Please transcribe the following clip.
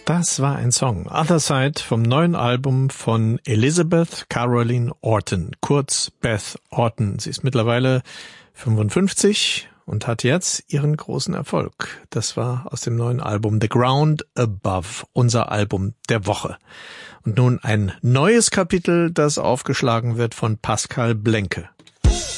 Das war ein Song, Other Side, vom neuen Album von Elizabeth Caroline Orton, kurz Beth Orton. Sie ist mittlerweile 55 und hat jetzt ihren großen Erfolg. Das war aus dem neuen Album The Ground Above, unser Album der Woche. Und nun ein neues Kapitel, das aufgeschlagen wird von Pascal Blenke.